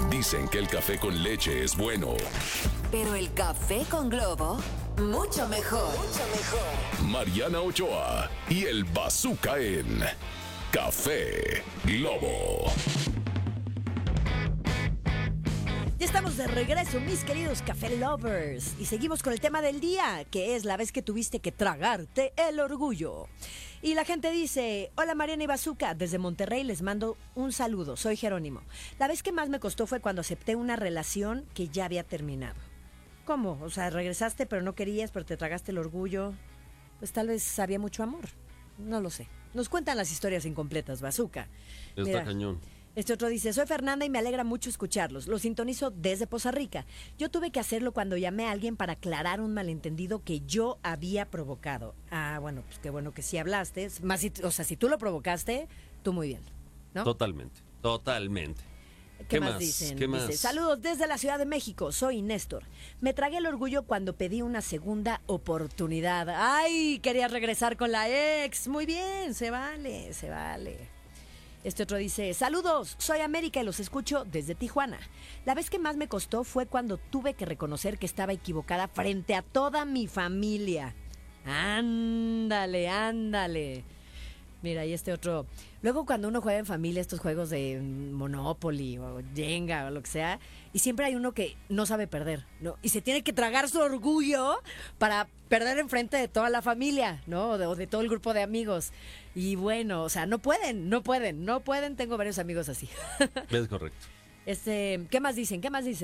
Dicen que el café con leche es bueno. Pero el café con Globo, mucho mejor. Mucho mejor. Mariana Ochoa y el Bazooka en Café Globo. Ya estamos de regreso, mis queridos Café Lovers. Y seguimos con el tema del día, que es la vez que tuviste que tragarte el orgullo. Y la gente dice: hola Mariana y Bazooka, desde Monterrey les mando un saludo, soy Jerónimo. La vez que más me costó fue cuando acepté una relación que ya había terminado. ¿Cómo? O sea, regresaste pero no querías, pero te tragaste el orgullo. Pues tal vez había mucho amor, no lo sé. Nos cuentan las historias incompletas, Bazooka. Está cañón. Este otro dice: soy Fernanda y me alegra mucho escucharlos. Los sintonizo desde Poza Rica. Yo tuve que hacerlo cuando llamé a alguien para aclarar un malentendido que yo había provocado. Ah, bueno, pues qué bueno que sí hablaste. Más o sea, si tú lo provocaste, tú muy bien, ¿no? Totalmente. ¿Qué más dicen? ¿Qué más? Dice: saludos desde la Ciudad de México, soy Néstor. Me tragué el orgullo cuando pedí una segunda oportunidad. ¡Ay! Quería regresar con la ex. Muy bien, se vale, se vale. Este otro dice: saludos, soy América y los escucho desde Tijuana. La vez que más me costó fue cuando tuve que reconocer que estaba equivocada frente a toda mi familia. Ándale, ándale. Mira, y este otro. Luego cuando uno juega en familia estos juegos de Monopoly o Jenga o lo que sea, y siempre hay uno que no sabe perder, ¿no? Y se tiene que tragar su orgullo para perder enfrente de toda la familia, ¿no? O de todo el grupo de amigos. Y bueno, o sea, no pueden. Tengo varios amigos así. Es correcto. ¿Qué más dicen?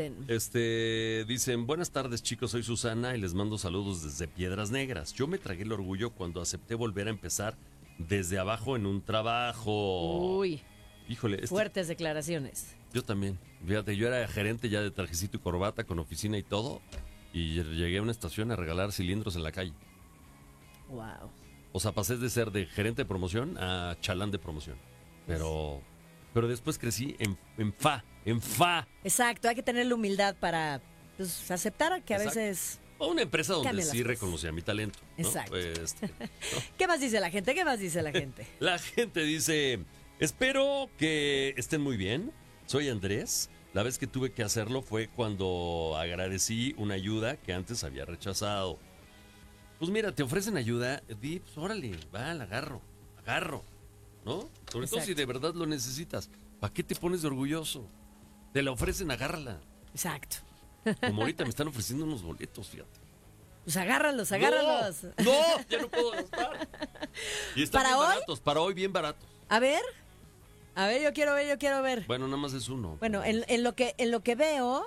Dicen: buenas tardes, chicos, soy Susana y les mando saludos desde Piedras Negras. Yo me tragué el orgullo cuando acepté volver a empezar desde abajo en un trabajo. Uy. Híjole. Fuertes declaraciones. Yo también. Fíjate, yo era gerente ya de trajecito y corbata con oficina y todo. Y llegué a una estación a regalar cilindros en la calle. Wow. O sea, pasé de ser de gerente de promoción a chalán de promoción. Pero después crecí en fa. Exacto, hay que tener la humildad para aceptar que a Exacto. veces... O una empresa donde sí cosas. reconocía mi talento, ¿no? Exacto. ¿no? ¿Qué más dice la gente? La gente dice: espero que estén muy bien. Soy Andrés. La vez que tuve que hacerlo fue cuando agradecí una ayuda que antes había rechazado. Pues mira, te ofrecen ayuda, pues órale, va, la agarro, ¿no? Sobre todo si de verdad lo necesitas. ¿Para qué te pones de orgulloso? Te la ofrecen, agárrala. Exacto. Como ahorita me están ofreciendo unos boletos, fíjate. Pues agárralos. No, ya no puedo gastar. Y están bien baratos, para hoy bien baratos. A ver, yo quiero ver. Bueno, nada más es uno. Bueno, en lo que veo,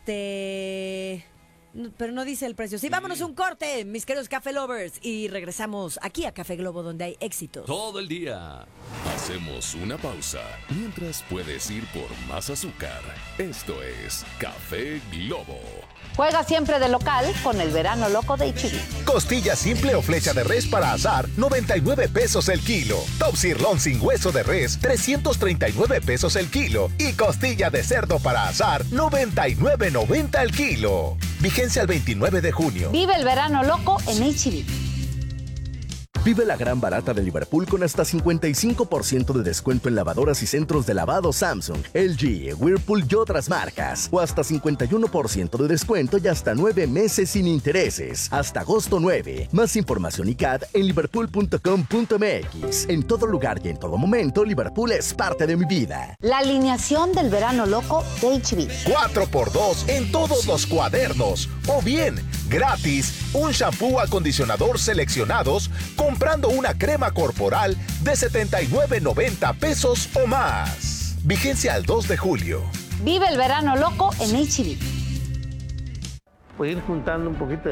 pero no dice el precio. Sí, vámonos un corte, mis queridos Café Lovers, y regresamos aquí a Café Globo, donde hay éxitos. Todo el día. Hacemos una pausa. Mientras puedes ir por más azúcar. Esto es Café Globo. Juega siempre de local con el verano loco de H-E-B. Costilla simple o flecha de res para asar, 99 pesos el kilo. Top sirloin sin hueso de res, 339 pesos el kilo. Y costilla de cerdo para asar, 99.90 el kilo. Vigencia al 29 de junio. Vive el verano loco en H-E-B. Vive la gran barata de Liverpool con hasta 55% de descuento en lavadoras y centros de lavado Samsung, LG, Whirlpool y otras marcas. O hasta 51% de descuento y hasta 9 meses sin intereses. Hasta agosto 9. Más información y CAD en liverpool.com.mx. En todo lugar y en todo momento, Liverpool es parte de mi vida. La alineación del verano loco de H-E-B. 4x2 en todos los cuadernos. O bien, gratis, un shampoo acondicionador seleccionados comprando una crema corporal de 79.90 pesos o más. Vigencia al 2 de julio. Vive el verano loco en H-E-B. Pues ir juntando un poquito